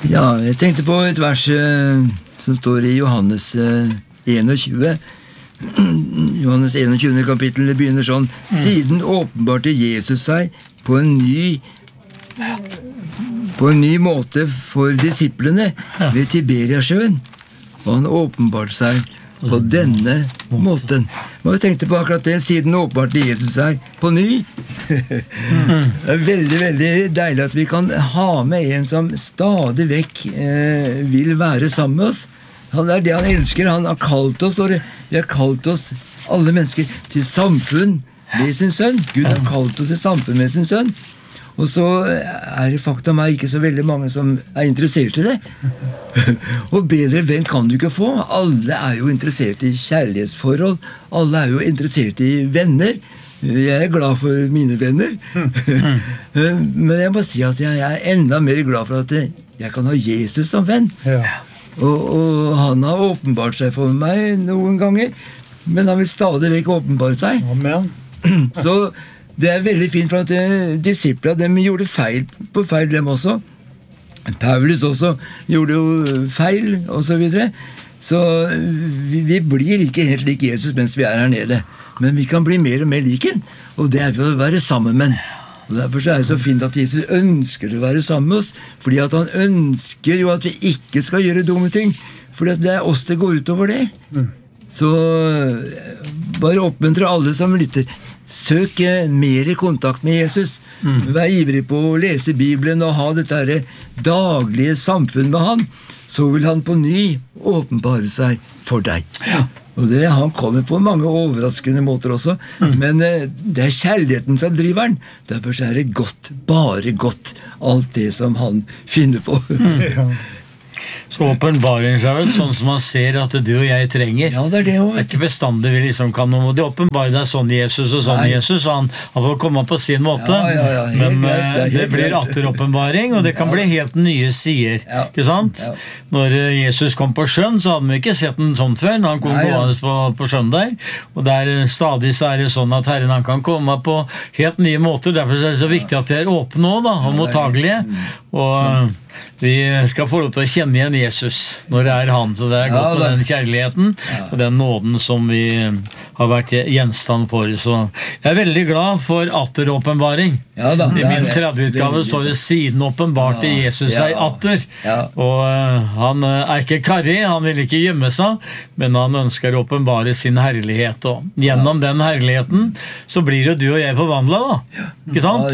Ja, jeg tenkte på et vers som står i Johannes 21. Johannes 21. kapittel, det begynner sånn: Siden åpenbarte Jesus seg på en ny måte for disiplene ved Tiberiasjøen, og han åpenbarte seg på denne måten. Man tenkte på akkurat det, siden åpenbarte Jesus seg på ny. Det er veldig, veldig deilig at vi kan ha med en som stadig vekk vil være sammen med oss. Han er det han elsker. Han har kalt oss, vi har kalt oss, alle mennesker, til samfunn med sin sønn. Gud har kalt oss til samfunn med sin sønn. Og så er det faktum ikke så veldig mange som er interessert i det. Og bedre venn kan du ikke få. Alle er jo interessert i kjærlighetsforhold. Alle er jo interessert i venner. Jeg er glad for mine venner. Men jeg må si at jeg er enda mer glad for at jeg kan ha Jesus som venn. Og han har åpenbart seg for meg noen ganger, men han vil stadig vekk åpenbare seg. Amen. Så det er veldig fint, for at disiplene, dem gjorde feil på feil, dem også. Paulus også gjorde jo feil, og så videre. Så vi blir ikke helt lik Jesus mens vi er her nede, men vi kan bli mer og mer lik han, og det er ved å være sammen med han. Og derfor er det så fint at Jesus ønsker å være sammen med oss, fordi at han ønsker jo at vi ikke skal gjøre dumme ting, fordi at det er oss det går utover det. Så bare oppmuntre alle som lytter. Søk mer kontakt med Jesus. Vær ivrig på å lese Bibelen og ha dette daglige samfunn med han. Så vil han på ny åpenbare seg for deg. Og han kommer på mange overraskende måter også, men det er kjærligheten som driver han. Derfor er det godt, bare godt, alt det som han finner på. Så åpenbaring seg vel sånn som man ser at du og jeg trenger. Ja, det er det også. Det er ikke bestandig vi liksom kan noe. Det åpenbarer deg sånn Jesus og sånn Jesus, og han får komme på sin måte. Men det blir atteråpenbaring, og det kan bli helt nye sider. Ikke sant? Når Jesus kom på sjøen, så hadde vi ikke sett den sånn før, når han kom gående på sjøen der. Og der stadig så er det sånn at Herren han kan komme på helt nye måter. Derfor er det så viktig at vi er åpne også, da, og mottagelige. Og vi skal få lov til å kjenne igjen Jesus når det er han, så det er godt med den kjærligheten og den nåden som vi har vært gjenstand for. Så jeg er veldig glad for atteråpenbaring. I min 30-utgave står det siden åpenbarte Jesus seg atter. Og han er ikke karrig, han vil ikke gjemme seg, men han ønsker å åpenbare sin herlighet. Og gjennom den herligheten så blir jo du og jeg forvandlet da. Ikke sant?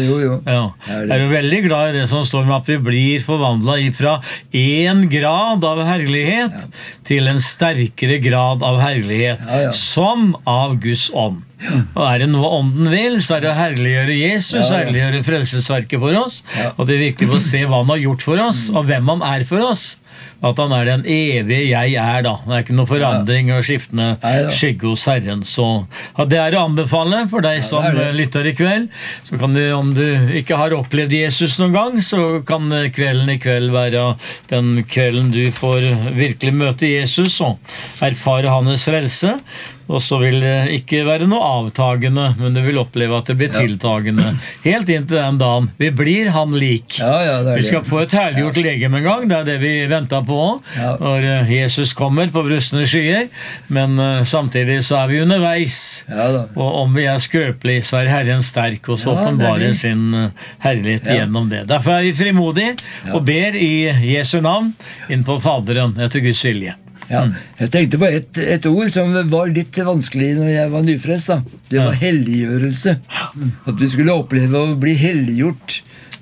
Jeg er jo veldig glad i det som står med at vi blir forvandlet ifra en grad av herlighet til en sterkere grad av herlighet, som av Guds ånd. Og er det noe ånden vil, så er det å herliggjøre Jesus, herliggjøre frelsesverket for oss, og det er viktig å se hva han har gjort for oss, og hvem han er for oss. At han er den evige jeg er da. Det er ikke noe forandring og skiftende skygge hos Herren. Så det er å anbefale for deg som lytter i kveld. Så kan du, om du ikke har opplevd Jesus noen gang, så kan kvelden i kveld være den kvelden du får virkelig møte Jesus og erfare hans frelse. Og så vil det ikke være noe avtagende, men du vil oppleve at det blir tiltagende. Helt inn til den dagen. Vi blir han lik. Vi skal få et herliggjort legeme en gang, det er det vi venter på, når Jesus kommer på brustne skyer, men samtidig så er vi underveis. Og om vi er skrøpelige, så er Herren sterk, og så åpenbarer sin herlighet gjennom det. Derfor er vi frimodige, og ber i Jesu navn inn på Faderen etter Guds vilje. Jeg tenkte på et ord som var litt vanskelig når jeg var nyfrelst da. Det var helliggjørelse. At vi skulle oppleve å bli helliggjort.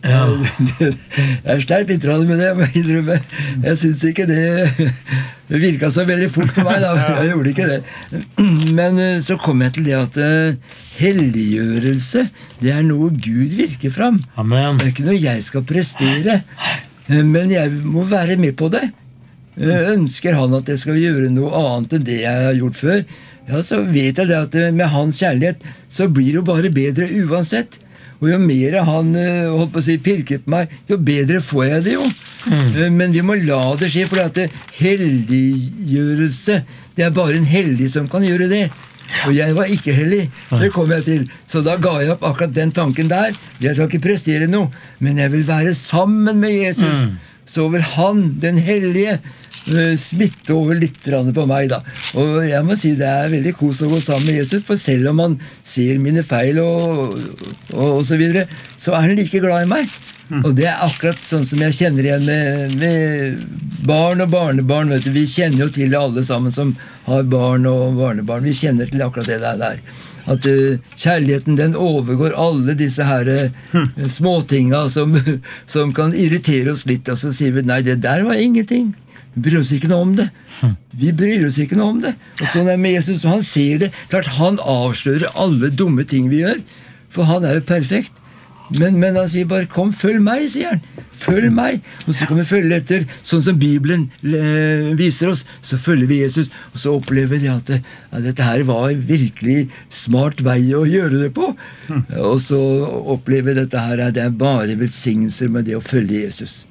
Jeg sterkt litt med det, jeg synes ikke det virket så veldig fort for meg da. Jeg gjorde ikke det. Men så kom jeg til det at helliggjørelse, det er noe Gud virker fram. Det er ikke noe jeg skal prestere, men jeg må være med på det. Ønsker han at jeg skal gjøre noe annet enn det jeg har gjort før, så vet jeg det at med hans kjærlighet så blir det jo bare bedre uansett. Og jo mer han holdt på å si pirket meg, jo bedre får jeg det jo. Men vi må la det skje, for at helliggjørelse, det er bare en hellig som kan gjøre det. Og jeg var ikke hellig, det kom jeg til. Så da ga jeg opp akkurat den tanken der. Jeg skal ikke prestere noe, men jeg vil være sammen med Jesus. så vil han, den hellige, smitte over litt på meg da. Og jeg må si det veldig kos å gå sammen med Jesus, for selv om han ser mine feil og så videre, så han like glad i meg. Og det akkurat sånn som jeg kjenner igjen med barn og barnebarn, vet du. Vi kjenner jo til alle sammen som har barn og barnebarn. Vi kjenner til akkurat det der. At kjærligheten, den overgår alle disse her småtinga som kan irritere oss litt, og så sier vi, nei, det der var ingenting. Vi bryr oss ikke noe om det. Vi bryr oss ikke noe om det. Og sånn med Jesus, han ser det. Klart, han avslører alle dumme ting vi gjør, for han jo perfekt. Men han sier bare, kom, følg meg, sier han. Følg meg. Og så kan vi følge etter, sånn som Bibelen viser oss, så følger vi Jesus, og så opplever vi at dette her var en virkelig smart vei å gjøre det på. Og så opplever vi dette her, det bare velsignelser med det å følge Jesus.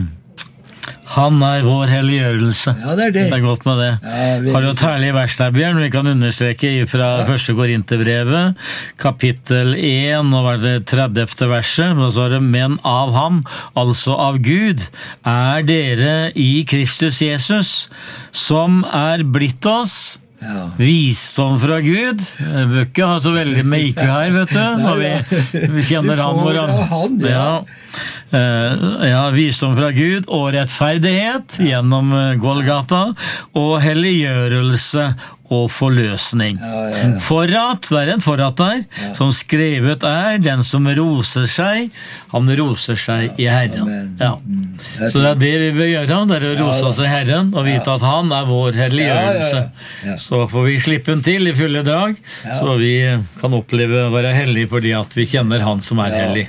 Han vår helliggjørelse. Ja, det det. Det godt med det. Ja, har du et herlig vers der, Bjørn? Vi kan understreke fra 1. Korinterbrevet, kapittel 1, og var det 30. verset, og så det, men av ham, altså av Gud, dere i Kristus Jesus, som blitt oss, visdom fra Gud. Bøkke har så veldig med ikke her, vet du, når vi kjenner han hvor visdom fra Gud og rettferdighet gjennom Golgata og helliggjørelse og forløsning. For at, det et for at der, som skrevet den som roser seg, han roser seg i Herren. Så det det vi bør gjøre, det å rose oss i Herren og vite at han vår helliggjørelse. Så får vi slippe den til i fulle drag, så vi kan oppleve å være hellige fordi at vi kjenner han som hellig.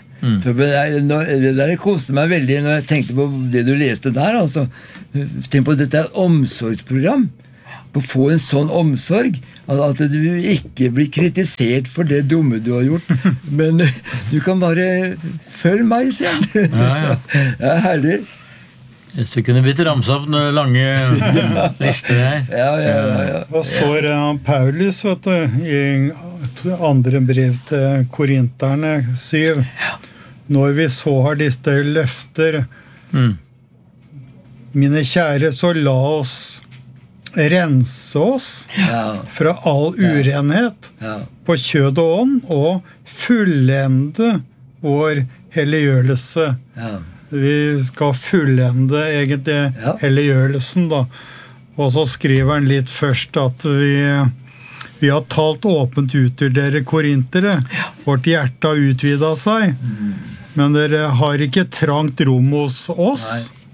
Det der koste meg veldig når jeg tenkte på det du leste der, altså. Tenk på dette omsorgsprogram, på å få en sånn omsorg, at du ikke blir kritisert for det dumme du har gjort, men du kan bare følge meg, sier han. Det herlig. Hvis du kunne blitt ramset opp noen lange lister her. Hva står Paulus, vet du, i andre brev til Korinterne 7. Når vi så har disse løfter, mine kjære, så la oss rense oss fra all urenhet på kjød og ånd, og fullende vår helliggjørelse. Vi skal fullende egentlig helliggjørelsen da. Og så skriver han litt først at vi har talt åpent ut til dere korintere. Vårt hjerte har utvidet seg, men dere har ikke trangt rom hos oss.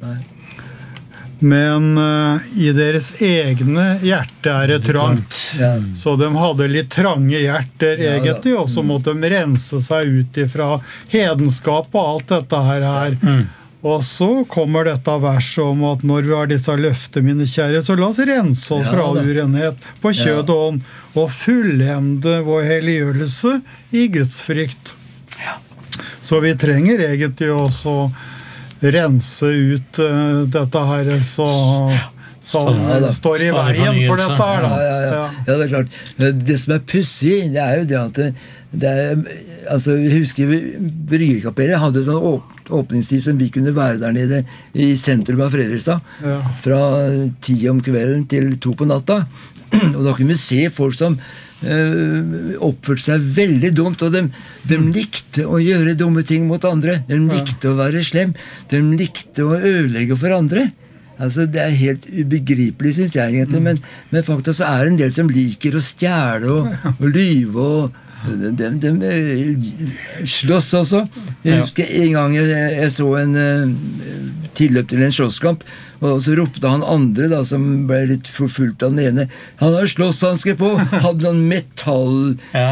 Men i deres egne hjerte det trangt. Så de hadde litt trange hjerter egentlig, og så måtte de rense seg ut fra hedenskap og alt dette her. Og så kommer dette verset om at når vi har disse løfter, mine kjære, så la oss rense oss fra all urenhet på kjød og ånd, og fullende vår helliggjørelse i Guds frykt. Så vi trenger egentlig også rense ut dette her som står i veien for dette her da. Ja, det klart. Det som pussig, det jo det at altså, vi husker Bryggerkapellet hadde sånn åpningstid som vi kunne være der nede i sentrum av Fredrikstad fra 10 om kvelden til 2 på natta, og da kunne vi se folk som oppførte seg veldig dumt, og de likte å gjøre dumme ting mot andre, de likte å være slem, de likte å ødelegge for andre. Altså, det helt ubegripelig, synes jeg egentlig, men faktisk så det en del som liker å stjele og lyve, og de slåss også. Jeg husker en gang jeg så en tilløp til en slåsskamp, og så ropte han andre da, som ble litt forfulgt av den ene, han har slåsshansker på, hadde noen metall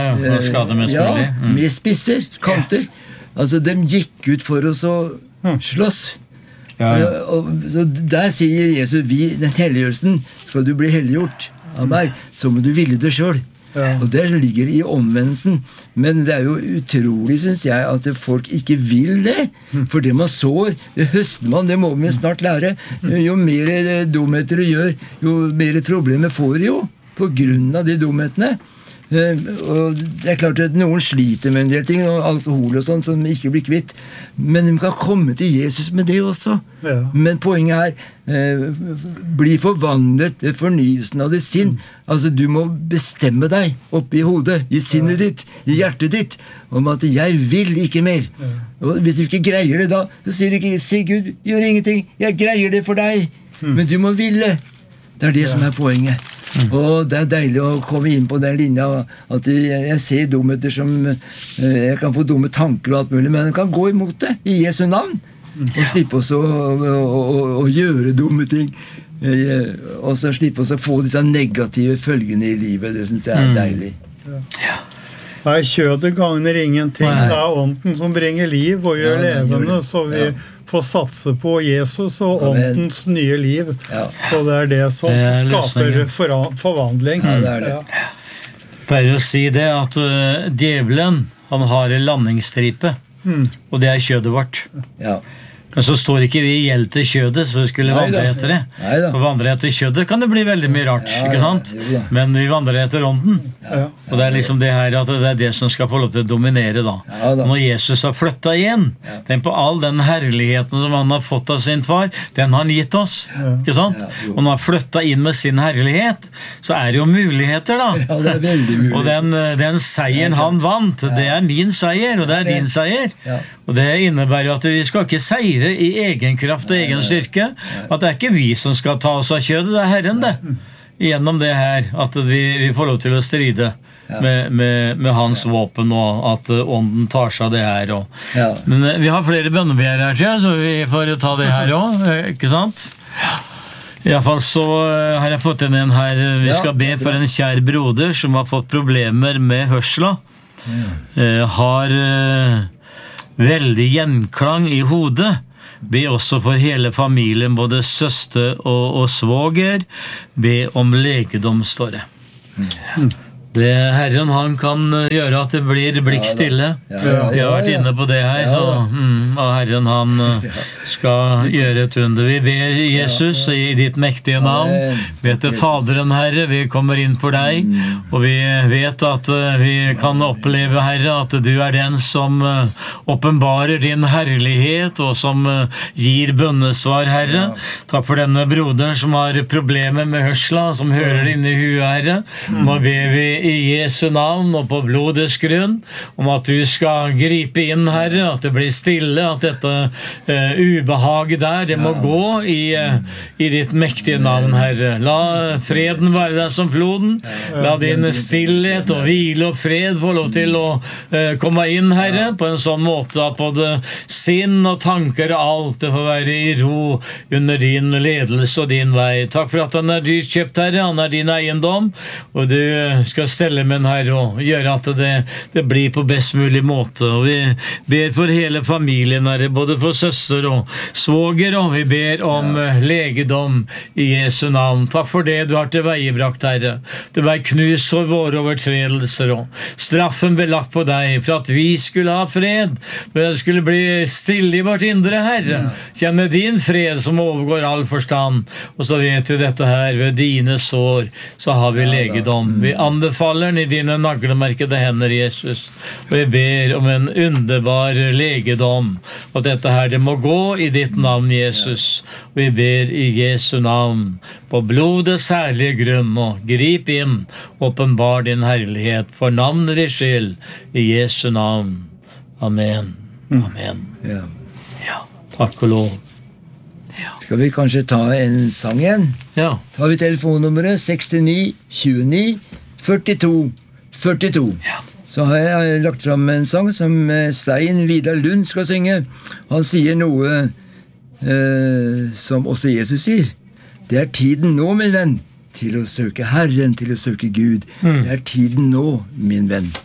med spisser, kanter. Altså, de gikk ut for oss å slåss. Så der sier Jesus, den helliggjørelsen, skal du bli helliggjort av meg, så må du ville det selv. Og det ligger i omvendelsen, men det jo utrolig, synes jeg, at folk ikke vil det, for det man sår, det høster man, det må vi snart lære. Jo mer dumheter du gjør, jo mer problemer får du jo, på grunn av de dumhetene. Og det klart at noen sliter med en del ting, og alkohol og sånt, som ikke blir kvitt, men de kan komme til Jesus med det også. Ja. Men poenget bli forvandlet ved fornyelsen av ditt sinn. Altså, du må bestemme deg oppe i hodet, i sinnet ditt, i hjertet ditt, om at jeg vil ikke mer. Og hvis du ikke greier det da, så sier du ikke, se Gud, gjør ingenting, jeg greier det for deg, men du må ville. Det det som poenget. Og det deilig å komme inn på den linja, at jeg ser dumheter som, jeg kan få dumme tanker og alt mulig, men jeg kan gå imot det, i Jesu navn, og slippe oss å gjøre dumme ting, og så slippe oss å få disse negative følgene i livet. Det synes jeg deilig. Nei, kjødet gagner ingenting. Det ånden som bringer liv og gjør levende, så vi får satse på Jesus og åndens nye liv. Så det det som skaper forvandling. Jeg pleier å si det, at djevelen, han har en landingsstripe, og det kjødet vårt. Men så står ikke vi i gjeld til kjødet, så vi skulle vandre etter det. Og vandre etter kjødet kan det bli veldig mye rart, ikke sant? Men vi vandrer etter ånden. Og det liksom det her, at det det som skal få lov til å dominere da. Når Jesus har flyttet igjen, tenk på all den herligheten som han har fått av sin far, den har han gitt oss, ikke sant? Og når han har flyttet inn med sin herlighet, så det jo muligheter da. Ja, det veldig mulig. Og den seieren han vant, det min seier, og det din seier. Og det innebærer jo at vi skal ikke seire i egen kraft og egen styrke, at det ikke vi som skal ta oss av kjødet, det Herren det. Gjennom det her, at vi får lov til å stride med hans våpen, og at ånden tar seg av det her. Men vi har flere bønnebegjær her, så vi får ta det her også, ikke sant? I hvert fall så har jeg fått en her, vi skal be for en kjær broder som har fått problemer med hørsla, har veldig gjenklang i hodet. Be også for hele familien, både søster og svoger. Be om legedom, står det. Det Herren, han kan gjøre at det blir blikk stille. Vi har vært inne på det her, så og Herren, han skal gjøre et under. Vi ber Jesus i ditt mektige navn. Vi heter Faderen, Herre, vi kommer inn for deg, og vi vet at vi kan oppleve, Herre, at du den som åpenbarer din herlighet, og som gir bønnesvar, Herre. Takk for denne broderen som har problemer med hørsla, som hører inn i huet, Herre. Nå ber vi i Jesu navn og på blodets grunn, om at du skal gripe inn, Herre, at det blir stille, at dette ubehaget der, det må gå i ditt mektige navn, Herre. La freden være der som floden, la din stillhet og hvile og fred få lov til å komme inn, Herre, på en sånn måte at både sinn og tanker og alt det får være i ro under din ledelse og din vei. Takk for at han dyrt kjøpt, Herre, han din eiendom, og du skal stelle med den her og gjøre at det blir på best mulig måte. Og vi ber for hele familien, Herre, både for søster og svoger, og vi ber om legedom i Jesu navn. Takk for det du har tilveiebrakt, Herre. Du ble knust for våre overtredelser, og straffen ble lagt på deg for at vi skulle ha fred, for at det skulle bli stille i vårt indre, Herre. Kjenne din fred som overgår all forstand, og så vet vi dette her, ved dine sår så har vi legedom. Vi anbefaler i dine naglemerkede hender, Jesus, og jeg ber om en underbar legedom, og dette her, det må gå i ditt navn, Jesus, og vi ber i Jesu navn, på blodets herlige grunn, og grip inn, åpenbar din herlighet, for navnet ditt skyld, i Jesu navn. Amen. Amen. Ja, takk og lov. Skal vi kanskje ta en sang igjen? Ja. Tar vi telefonnummeret 69 29 42 42. Så har jeg lagt fram en sang som Stein Vidar Lund skal synge. Han sier noe som også Jesus sier. Det tiden nå, min venn, til å søke Herren, til å søke Gud. Det tiden nå, min venn.